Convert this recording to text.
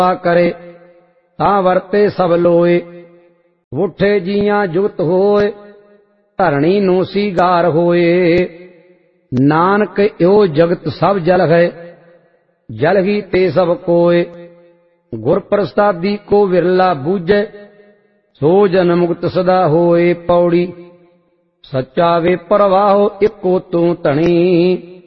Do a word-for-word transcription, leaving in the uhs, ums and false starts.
करे तां वरते सब लोए। उठे जियां जुगत होए धरणी नू सीगार होए। नानक यो जगत सब जल है जल ही ते सब कोय। गुर प्रसादी को विरला बूझे सो जन मुक्त सदा होए। पौड़ी सच्चा वे परवाहो इको तू धनी